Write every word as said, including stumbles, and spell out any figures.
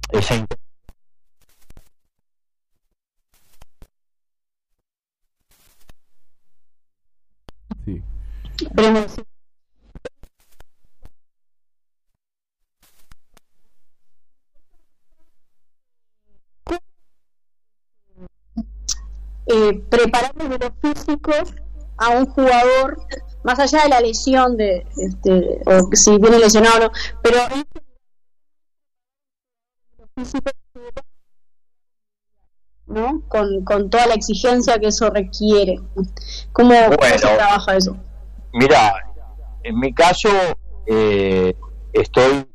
esa Sí. Pero sí, eh, preparar desde lo físico a un jugador, más allá de la lesión, de este, o si viene lesionado o no, pero físico, ¿no? Con, con toda la exigencia que eso requiere. ¿Cómo, Bueno, cómo se trabaja eso? mira, en mi caso eh, estoy